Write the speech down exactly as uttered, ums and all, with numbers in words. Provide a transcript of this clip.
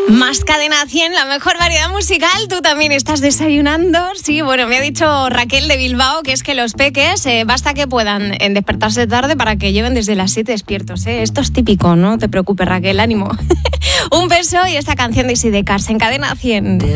Más Cadena cien, la mejor variedad musical. ¿Tú también estás desayunando? Sí, bueno, me ha dicho Raquel de Bilbao que es que los peques eh, basta que puedan en despertarse tarde para que lleven desde las siete despiertos, ¿eh? Esto es típico, no te preocupes, Raquel, ánimo. Un beso y esta canción de Easy de Cars en Cadena cien.